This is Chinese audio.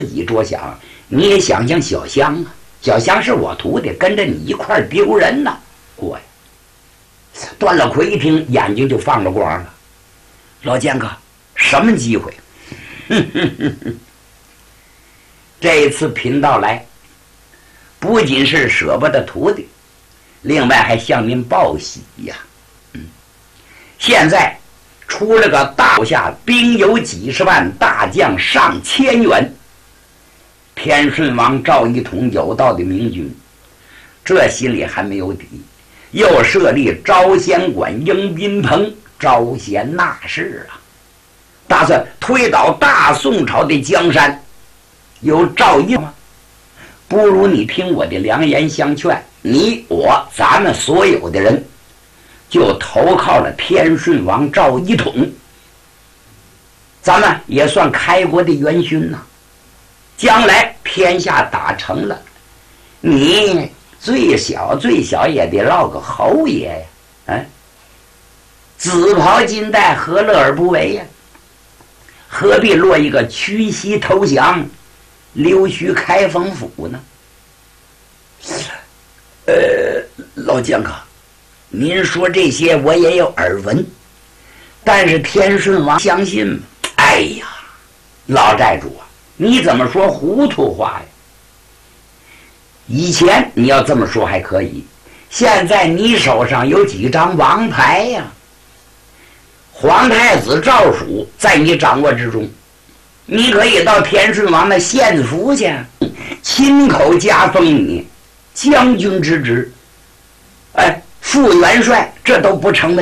己着想，你也想想小香啊，小香是我徒弟，跟着你一块儿丢人呐！我呀，段老奎一听，眼睛就放着光了。老剑客，什么机会？这一次贫道来，不仅是舍不得徒弟，另外还向您报喜呀。现在出了个大下兵有几十万，大将上千员。天顺王赵一统有道的明君，这心里还没有底，又设立招贤馆、迎宾棚，招贤纳士啊，打算推倒大宋朝的江山。有赵一吗？不如你听我的良言相劝，你我咱们所有的人就投靠了天顺王赵一统，咱们也算开国的元勋呐。将来天下打成了，你最小也得落个侯爷呀！紫袍金带，何乐而不为呀？何必落一个屈膝投降、溜须开封府呢？老剑客，您说这些我也有耳闻，但是天顺王相信吗？哎呀，老寨主啊，你怎么说糊涂话呀？以前你要这么说还可以，现在你手上有几张王牌呀？皇太子赵曙在你掌握之中，你可以到天顺王那献俘去，亲口加封你将军之职，副元帅，这都不成问题。